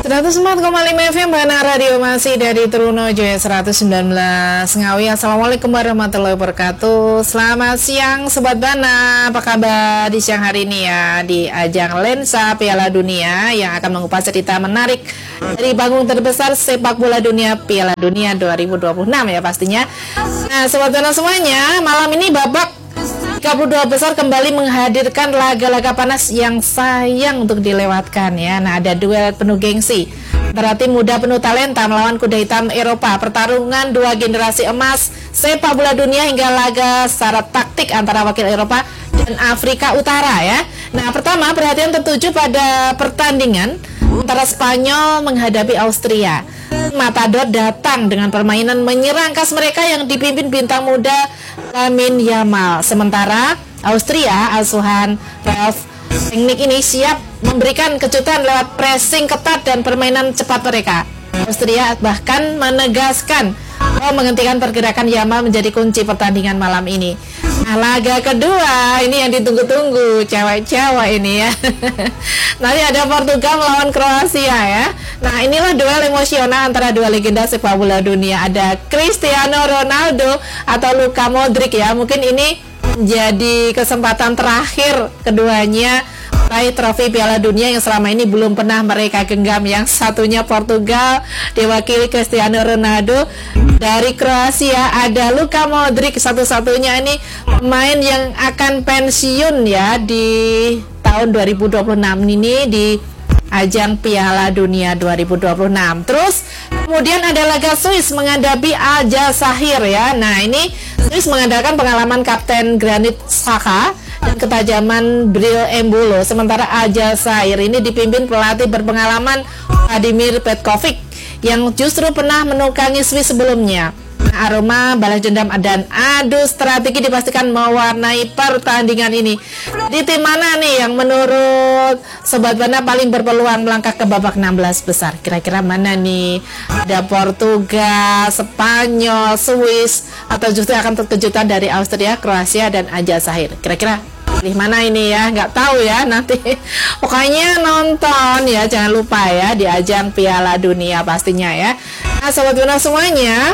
104,5 FM Bana Radio masih dari Trunojoyo 119 Ngawi. Assalamualaikum warahmatullahi wabarakatuh. Selamat siang Sobat Bana. Apa kabar di siang hari ini ya, di ajang Lensa Piala Dunia yang akan mengupas cerita menarik dari panggung terbesar sepak bola dunia Piala Dunia 2026 ya pastinya. Nah Sobat Bana semuanya, malam ini babak 32 besar kembali menghadirkan laga-laga panas yang sayang untuk dilewatkan ya. Nah ada duel penuh gengsi antara tim muda penuh talenta melawan kuda hitam Eropa, pertarungan dua generasi emas sepak bola dunia hingga laga secara taktik antara wakil Eropa dan Afrika Utara ya. Nah pertama perhatian tertuju pada pertandingan antara Spanyol menghadapi Austria. Matador datang dengan permainan menyerang khas mereka yang dipimpin bintang muda Lamine Yamal. Sementara Austria, asuhan Ralf Rangnick ini siap memberikan kejutan lewat pressing ketat dan permainan cepat mereka. Austria bahkan menegaskan bahwa menghentikan pergerakan Yamal menjadi kunci pertandingan malam ini. Nah, laga kedua ini yang ditunggu-tunggu cewek-cewek ini ya. Nanti ada Portugal melawan Kroasia ya. Nah inilah duel emosional antara dua legenda sepak bola dunia. Ada Cristiano Ronaldo atau Luka Modric ya. Mungkin ini menjadi kesempatan terakhir keduanya meraih trofi Piala Dunia yang selama ini belum pernah mereka genggam. Yang satunya Portugal diwakili Cristiano Ronaldo. Dari Kroasia ada Luka Modric, satu-satunya ini pemain yang akan pensiun ya di tahun 2026 ini di ajang Piala Dunia 2026. Terus kemudian ada laga Swiss menghadapi Aljazair ya. Nah ini Swiss mengandalkan pengalaman Kapten Granit Xhaka dan ketajaman Bril Embolo. Sementara Aljazair ini dipimpin pelatih berpengalaman Vladimir Petkovic yang justru pernah menukangi Swiss sebelumnya. Nah, aroma balas dendam dan adu strategi dipastikan mewarnai pertandingan ini. Di tim mana nih yang menurut Sobat Bana paling berpeluang melangkah ke babak 16 besar? Kira-kira mana nih? Ada Portugal, Spanyol, Swiss, atau justru akan terkejutan dari Austria, Kroasia, dan Aljazair? Kira-kira pilih mana ini ya? Nggak tahu ya nanti. Pokoknya nonton ya, jangan lupa ya di ajang Piala Dunia pastinya ya. Nah Sobat Bana semuanya,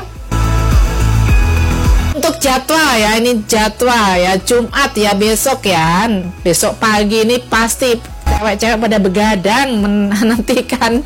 untuk jadwal ya, ini jadwal ya Jumat ya besok ya. Besok pagi ini pasti cewek-cewek pada begadang menantikan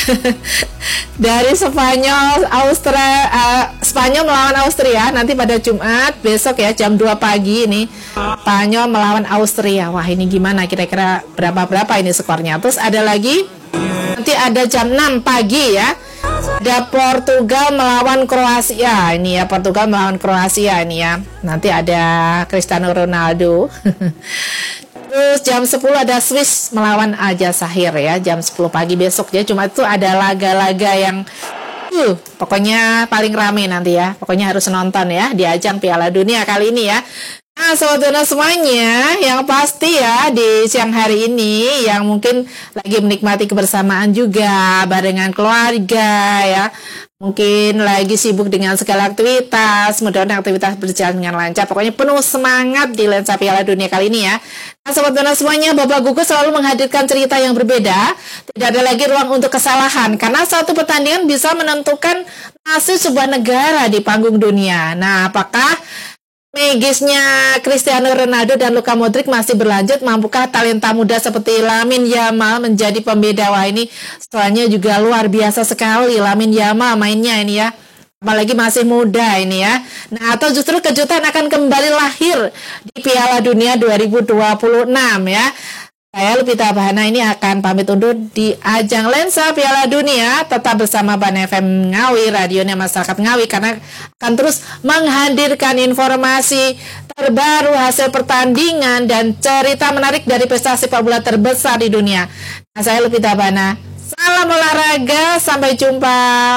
dari Spanyol Spanyol melawan Austria nanti pada Jumat besok ya jam 2 pagi ini. Spanyol melawan Austria. Wah ini gimana kira-kira berapa ini skornya. Terus ada lagi nanti ada jam 6 pagi ya. Ada Portugal melawan Kroasia. Ini ya Portugal melawan Kroasia ini ya. Nanti ada Cristiano Ronaldo. Terus jam 10 ada Swiss melawan Aljazair ya. Jam 10 pagi besok ya. Cuma itu ada laga-laga yang pokoknya paling rame nanti ya. Pokoknya harus nonton ya di ajang Piala Dunia kali ini ya. Nah saudara semuanya, yang pasti ya di siang hari ini yang mungkin lagi menikmati kebersamaan juga barengan keluarga ya, mungkin lagi sibuk dengan segala aktivitas, mudah-mudahan aktivitas berjalan dengan lancar. Pokoknya penuh semangat di Lensa Piala Dunia kali ini ya. Nah Sobat Bana semuanya, Bapak Gugus selalu menghadirkan cerita yang berbeda. Tidak ada lagi ruang untuk kesalahan, karena satu pertandingan bisa menentukan nasib sebuah negara di panggung dunia. Nah apakah magisnya Cristiano Ronaldo dan Luka Modric masih berlanjut? Mampukah talenta muda seperti Lamine Yamal menjadi pembeda? Wah ini soalnya juga luar biasa sekali Lamine Yamal mainnya ini ya. Apalagi masih muda ini ya. Nah atau justru kejutan akan kembali lahir di Piala Dunia 2026 ya. Saya Lupita Bahana ini akan pamit undur di ajang Lensa Piala Dunia. Tetap bersama Ban FM Ngawi, radionya masyarakat Ngawi, karena akan terus menghadirkan informasi terbaru, hasil pertandingan, dan cerita menarik dari pesta sepak bola terbesar di dunia. Nah, saya Lupita Bahana. Salam olahraga, sampai jumpa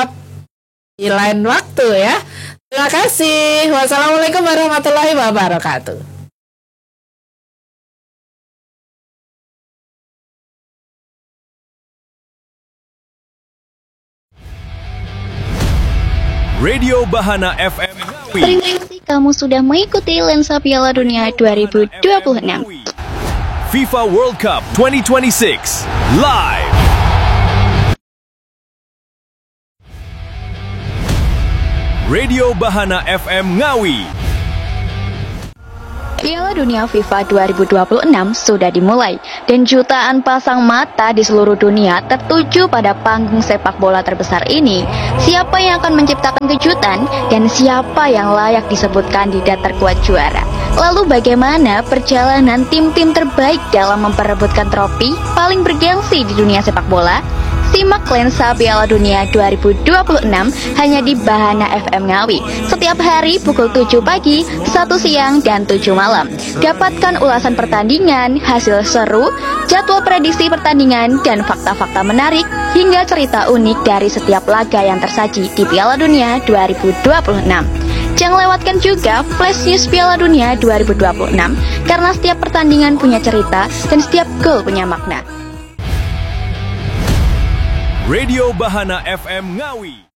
di lain waktu ya. Terima kasih. Wassalamualaikum warahmatullahi wabarakatuh. Radio Bahana FM. Terima kasih kamu sudah mengikuti Lensa Piala Dunia 2026. FIFA World Cup 2026 live. Radio Bahana FM Ngawi. Piala Dunia FIFA 2026 sudah dimulai dan jutaan pasang mata di seluruh dunia tertuju pada panggung sepak bola terbesar ini. Siapa yang akan menciptakan kejutan dan siapa yang layak disebut kandidat terkuat juara? Lalu bagaimana perjalanan tim-tim terbaik dalam memperebutkan trofi paling bergengsi di dunia sepak bola? Simak lensa Piala Dunia 2026 hanya di Bahana FM Ngawi setiap hari pukul 7 pagi, 1 siang, dan 7 malam. Dapatkan ulasan pertandingan, hasil seru, jadwal prediksi pertandingan, dan fakta-fakta menarik hingga cerita unik dari setiap laga yang tersaji di Piala Dunia 2026. Jangan lewatkan juga Flash News Piala Dunia 2026 karena setiap pertandingan punya cerita dan setiap gol punya makna. Radio Bahana FM Ngawi.